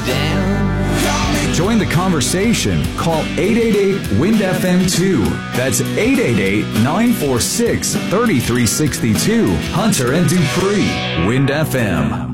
Join the conversation. Call 888-WIND-FM2. That's 888-946-3362. Hunter and Dupree. Wind FM.